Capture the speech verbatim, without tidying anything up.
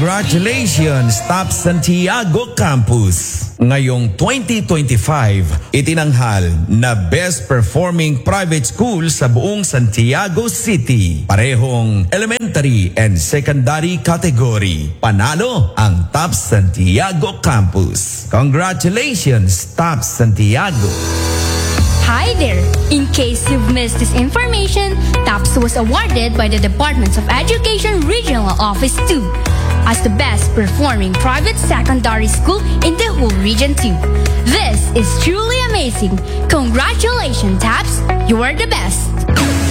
Congratulations, Top Santiago Campus! Ngayong twenty twenty-five, itinanghal na Best Performing Private School sa buong Santiago City. Parehong elementary and secondary category. Panalo ang Top Santiago Campus. Congratulations, Top Santiago! Hi there! In case you've missed this information, TAPS was awarded by the Department of Education Regional Office two as the best performing private secondary school in the whole Region two. This is truly amazing. Congratulations, TAPS! You are the best!